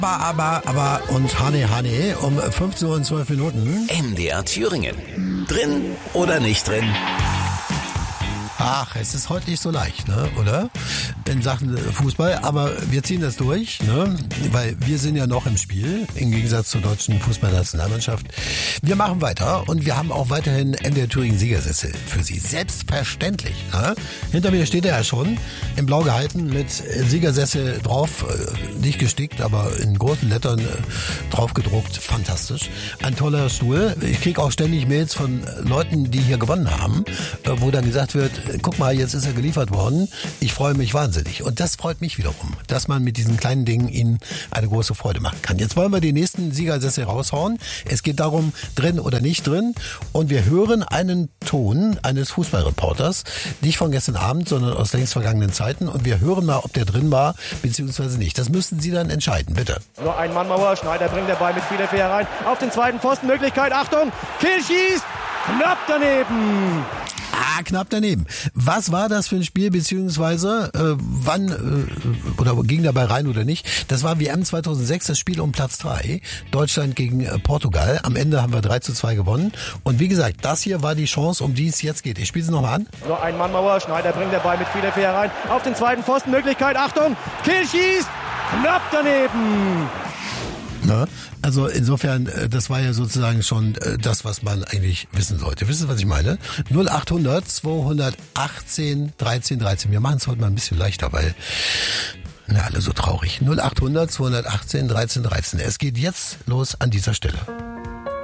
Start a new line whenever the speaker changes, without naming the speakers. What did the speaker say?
Aber und Hane um 15 Uhr und 12 Minuten.
MDR Thüringen. Drin oder nicht drin?
Ach, es ist heute nicht so leicht, ne? Oder? In Sachen Fußball, aber wir ziehen das durch, ne? Weil wir sind ja noch im Spiel, im Gegensatz zur deutschen Fußballnationalmannschaft. Wir machen weiter und wir haben auch weiterhin MDR Thüringen Siegersessel für Sie. Selbstverständlich, ne? Hinter mir steht er ja schon, in blau gehalten, mit Siegersessel drauf, nicht gestickt, aber in großen Lettern drauf gedruckt. Fantastisch. Ein toller Stuhl. Ich kriege auch ständig Mails von Leuten, die hier gewonnen haben, wo dann gesagt wird, guck mal, jetzt ist er geliefert worden. Ich freue mich wahnsinnig. Und das freut mich wiederum, dass man mit diesen kleinen Dingen ihnen eine große Freude machen kann. Jetzt wollen wir den nächsten Siegersessel raushauen. Es geht darum, drin oder nicht drin. Und wir hören einen Ton eines Fußballreporters. Nicht von gestern Abend, sondern aus längst vergangenen Zeiten. Und wir hören mal, ob der drin war, beziehungsweise nicht. Das müssen Sie dann entscheiden, bitte.
Nur ein Mannmauer. Schneider bringt den Ball mit viel Effekt herein. Auf den zweiten Pfosten. Möglichkeit. Achtung. Kiel schießt. Knapp daneben.
Knapp daneben. Was war das für ein Spiel, beziehungsweise wann oder ging dabei rein oder nicht? Das war WM 2006, das Spiel um Platz 3, Deutschland gegen Portugal. Am Ende haben wir 3:2 gewonnen. Und wie gesagt, das hier war die Chance, um die es jetzt geht. Ich spiele es nochmal an.
Nur ein Mannmauer. Schneider bringt den Ball mit viel Effekt herein. Auf den zweiten Pfosten. Möglichkeit. Achtung. Kiel schießt. Knapp daneben.
Ne? Also insofern, das war ja sozusagen schon das, was man eigentlich wissen sollte. Wisst ihr, was ich meine? 0800 218 13 13. Wir machen es heute mal ein bisschen leichter, weil alle so traurig. 0800 218 13 13. Es geht jetzt los an dieser Stelle.